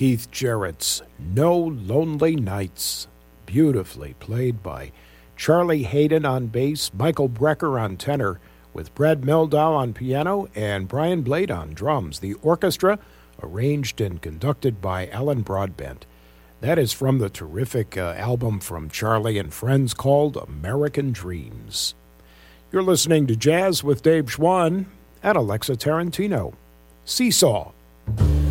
Keith Jarrett's No Lonely Nights, beautifully played by Charlie Hayden on bass, Michael Brecker on tenor, with Brad Meldau on piano and Brian Blade on drums. The orchestra, arranged and conducted by Alan Broadbent. That is from the terrific album from Charlie and Friends called American Dreams. You're listening to Jazz with Dave Schwann and Alexa Tarantino. Seesaw.